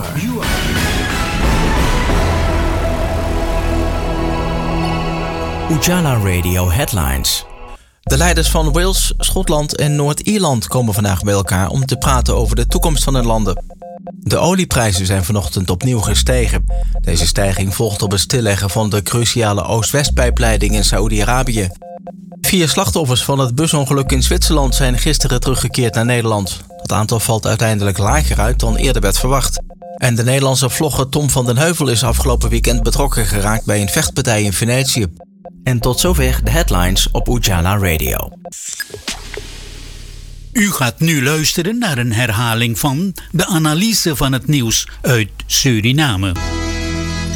Ujala Radio Headlines. De leiders van Wales, Schotland en Noord-Ierland komen vandaag bij elkaar om te praten over de toekomst van hun landen. De olieprijzen zijn vanochtend opnieuw gestegen. Deze stijging volgt op het stilleggen van de cruciale Oost-West-pijpleiding in Saoedi-Arabië. 4 slachtoffers van het busongeluk in Zwitserland zijn gisteren teruggekeerd naar Nederland. Dat aantal valt uiteindelijk lager uit dan eerder werd verwacht. En de Nederlandse vlogger Tom van den Heuvel is afgelopen weekend betrokken geraakt bij een vechtpartij in Venetië. En tot zover de headlines op Ujala Radio. U gaat nu luisteren naar een herhaling van de analyse van het nieuws uit Suriname.